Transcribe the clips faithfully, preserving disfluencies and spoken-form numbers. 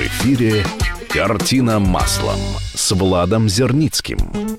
В эфире «Картина маслом» с Владом Зерницким.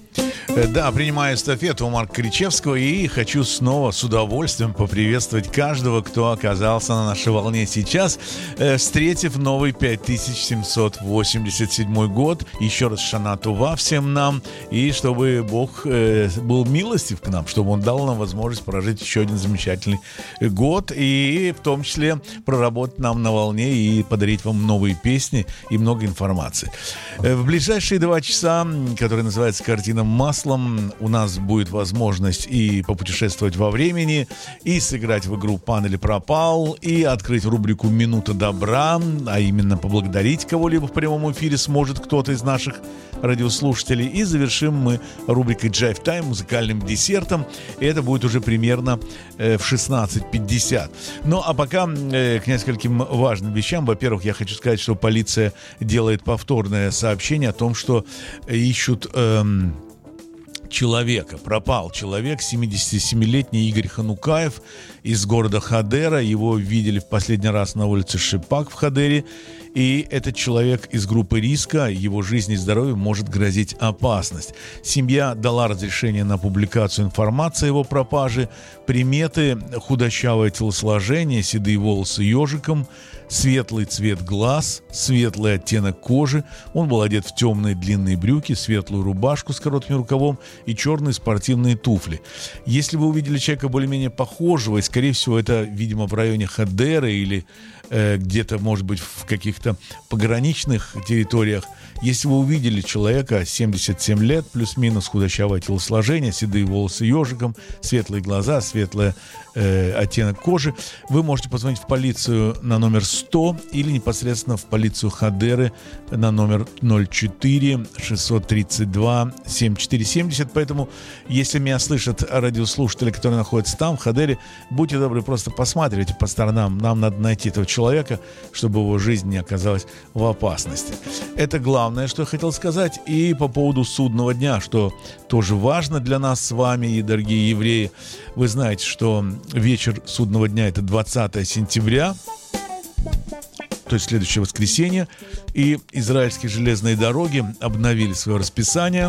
Да, принимаю эстафету у Марка Кричевского и хочу снова с удовольствием поприветствовать каждого, кто оказался на нашей волне сейчас, э, встретив новый пять тысяч семьсот восемьдесят седьмой год. Еще раз Шана Това всем нам, и чтобы Бог э, был милостив к нам, чтобы Он дал нам возможность прожить еще один замечательный год, и в том числе проработать нам на волне и подарить вам новые песни и много информации. Э, в ближайшие два часа, которые называются «Картина маслом», у нас будет возможность и попутешествовать во времени, и сыграть в игру «Пан или пропал», и открыть рубрику «Минута добра», а именно поблагодарить кого-либо в прямом эфире сможет кто-то из наших радиослушателей. И завершим мы рубрикой «Джайв Тайм», музыкальным десертом. И это будет уже примерно э, в шестнадцать пятьдесят. Ну, а пока э, к нескольким важным вещам. Во-первых, я хочу сказать, что полиция делает повторное сообщение о том, что ищут... Эм, человека. Пропал человек, семидесятисемилетний Игорь Ханукаев из города Хадера. Его видели в последний раз на улице Шипак в Хадере. И этот человек из группы риска, его жизни и здоровью может грозить опасность. Семья дала разрешение на публикацию информации о его пропаже. Приметы: худощавое телосложение, седые волосы ежиком, светлый цвет глаз, светлый оттенок кожи. Он был одет в темные длинные брюки, светлую рубашку с коротким рукавом и черные спортивные туфли. Если вы увидели человека более-менее похожего, и, скорее всего, это, видимо, в районе Хадера или э, где-то, может быть, в каких-то пограничных территориях, если вы увидели человека семьдесят семь лет, плюс-минус, худощавое телосложение, седые волосы ежиком, светлые глаза, светлый э, оттенок кожи, вы можете позвонить в полицию на номер сто или непосредственно в полицию Хадеры на номер ноль четыре шестьсот тридцать два семьдесят четыре семьдесят. Поэтому, если меня слышат радиослушатели, которые находятся там, в Хадере, будьте добры, просто посматривайте по сторонам. Нам надо найти этого человека, чтобы его жизнь не оказалась в опасности. Это главное, что я хотел сказать. И по поводу судного дня, что тоже важно для нас с вами, и дорогие евреи. Вы знаете, что вечер судного дня — это двадцатое сентября, то есть следующее воскресенье, и израильские железные дороги обновили свое расписание.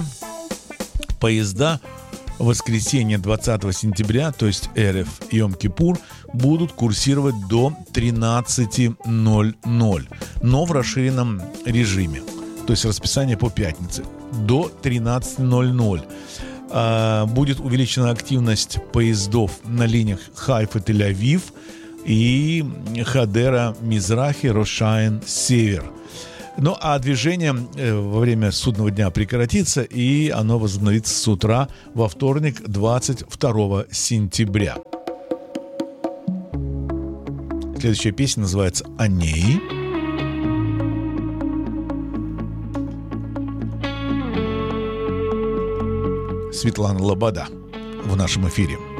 Поезда в воскресенье двадцатого сентября, то есть Эрев и Йом-Кипур, будут курсировать до тринадцати ноль-ноль, но в расширенном режиме. То есть расписание по пятнице до тринадцати ноль-ноль. А, будет увеличена активность поездов на линиях Хайфа, Тель-Авив и Хадера, Мизрахи, Рошайн, Север. Ну, а движение э, во время судного дня прекратится, и оно возобновится с утра во вторник, двадцать второго сентября. Следующая песня называется «Аней». Светлана Лобода в нашем эфире.